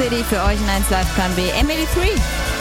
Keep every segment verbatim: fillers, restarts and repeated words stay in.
City für euch in eins Live Plan B. M achtzig.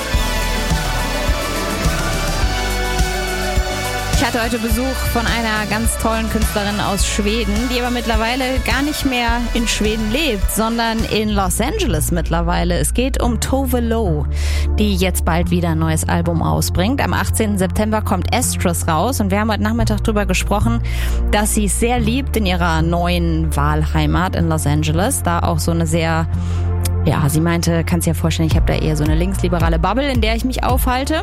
Ich hatte heute Besuch von einer ganz tollen Künstlerin aus Schweden, die aber mittlerweile gar nicht mehr in Schweden lebt, sondern in Los Angeles mittlerweile. Es geht um Tove Lo, die jetzt bald wieder ein neues Album ausbringt. Am achtzehnten September kommt Estrus raus und wir haben heute Nachmittag darüber gesprochen, dass sie es sehr liebt in ihrer neuen Wahlheimat in Los Angeles. Da auch so eine sehr, ja, sie meinte, kannst dir ja vorstellen, ich habe da eher so eine linksliberale Bubble, in der ich mich aufhalte.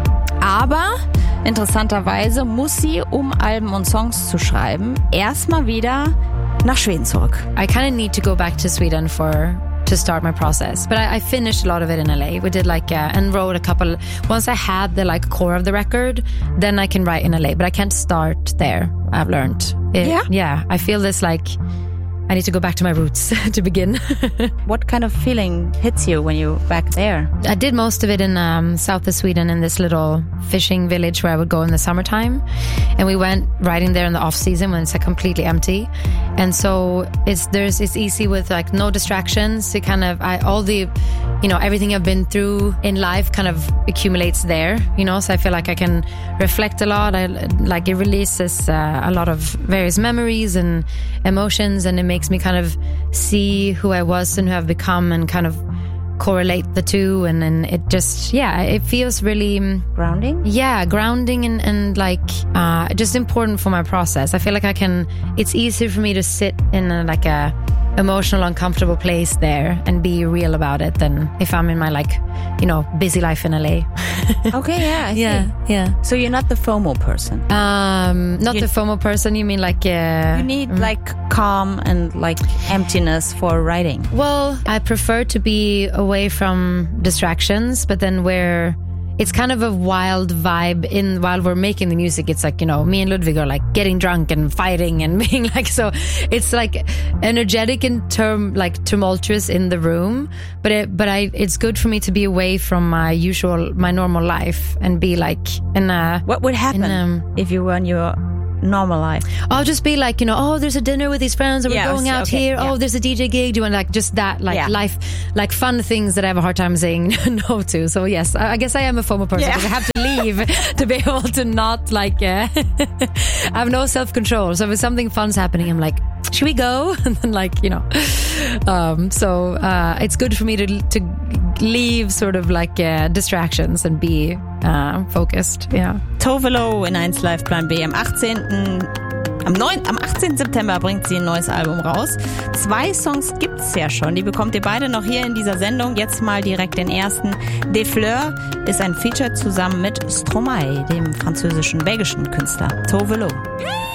Aber interessanterweise muss sie, um Alben und Songs zu schreiben, erstmal wieder nach Schweden zurück. I kind of need to go back to Sweden for to start my process, but I, I finished a lot of it in L A. We did like uh, and wrote a couple. Once I had the like core of the record, then I can write in L A. But I can't start there. I've learned. It, yeah, yeah. I feel this like I need to go back to my roots to begin. What kind of feeling hits you when you're back there? I did most of it in um, south of Sweden in this little fishing village where I would go in the summertime. And we went riding there in the off season when it's like completely empty. And so it's there's it's easy with like no distractions. It kind of I all the you know everything I've been through in life kind of accumulates there. You know, so I feel like I can reflect a lot. I like it releases uh, a lot of various memories and emotions, and it makes makes me kind of see who I was and who I've become and kind of correlate the two, and then it just yeah it feels really grounding yeah grounding and, and like uh, just important for my process. I feel like I can it's easier for me to sit in a, like a emotional uncomfortable place there and be real about it than if I'm in my like you know busy life in L A. Okay, yeah, I yeah see. yeah So you're not the FOMO person. Um, not you, the FOMO person. You mean like uh, you need mm. like calm and like emptiness for writing? Well, I prefer to be away from distractions, but then where it's kind of a wild vibe in while we're making the music. It's like, you know, me and Ludwig are like getting drunk and fighting and being like, so it's like energetic and term like tumultuous in the room. But it, but I, it's good for me to be away from my usual, my normal life and be like in a. What would happen in, um, if you were in your normal life? I'll just be like, you know, oh, there's a dinner with these friends, or we're yeah, going out okay, here. Yeah. Oh, there's a D J gig. Doing like just that, like yeah. life, like fun things that I have a hard time saying no to. So yes, I, I guess I am a FOMO person because yeah. I have to leave to be able to not like. Uh, I have no self control. So if something fun's happening, I'm like, should we go? And then like you know, um, so uh, it's good for me to to leave sort of like uh, distractions and be uh, focused. Yeah. Tove Lo in eins Live Plan B am achtzehnten Am, neunten am achtzehnten September bringt sie ein neues Album raus. Zwei Songs gibt's ja schon. Die bekommt ihr beide noch hier in dieser Sendung. Jetzt mal direkt den ersten. Des Fleurs ist ein Feature zusammen mit Stromae, dem französischen, belgischen Künstler. Tove Lo.